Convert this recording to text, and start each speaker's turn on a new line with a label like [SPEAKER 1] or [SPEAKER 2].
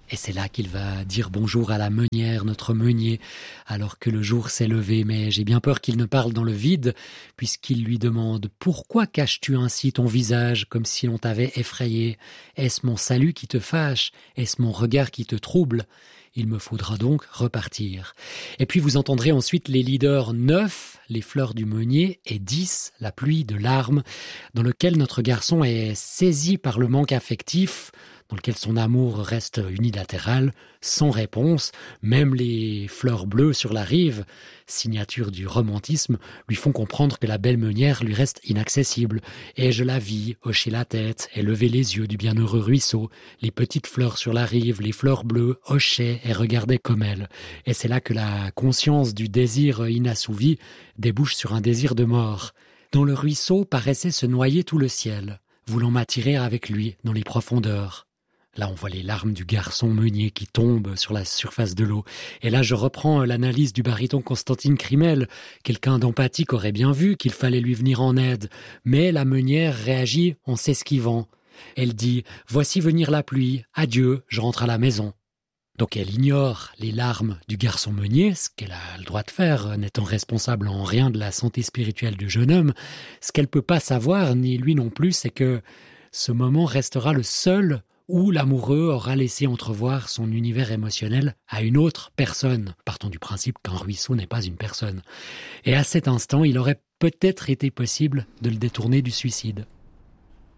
[SPEAKER 1] Et c'est là qu'il va dire bonjour à la meunière, notre meunier, alors que le jour s'est levé. Mais j'ai bien peur qu'il ne parle dans le vide, puisqu'il lui demande « Pourquoi caches-tu ainsi ton visage, comme si l'on t'avait effrayé ? Est-ce mon salut qui te fâche ? Est-ce mon regard qui te trouble ? Il me faudra donc repartir. » Et puis vous entendrez ensuite les leaders 9, les fleurs du meunier, et 10, la pluie de larmes, dans lequel notre garçon est saisi par le manque affectif, dans lequel son amour reste unilatéral, sans réponse. Même les fleurs bleues sur la rive, signature du romantisme, lui font comprendre que la belle meunière lui reste inaccessible. Et je la vis hocher la tête et lever les yeux du bienheureux ruisseau. Les petites fleurs sur la rive, les fleurs bleues, hochaient et regardaient comme elle. Et c'est là que la conscience du désir inassouvi débouche sur un désir de mort. Dans le ruisseau paraissait se noyer tout le ciel, voulant m'attirer avec lui dans les profondeurs. Là, on voit les larmes du garçon meunier qui tombe sur la surface de l'eau. Et là, je reprends l'analyse du baryton Constantine Crimel. Quelqu'un d'empathique aurait bien vu qu'il fallait lui venir en aide. Mais la meunière réagit en s'esquivant. Elle dit « Voici venir la pluie. Adieu, je rentre à la maison. » Donc elle ignore les larmes du garçon meunier, ce qu'elle a le droit de faire, n'étant responsable en rien de la santé spirituelle du jeune homme. Ce qu'elle peut pas savoir, ni lui non plus, c'est que ce moment restera le seul où l'amoureux aura laissé entrevoir son univers émotionnel à une autre personne, partant du principe qu'un ruisseau n'est pas une personne. Et à cet instant, il aurait peut-être été possible de le détourner du suicide.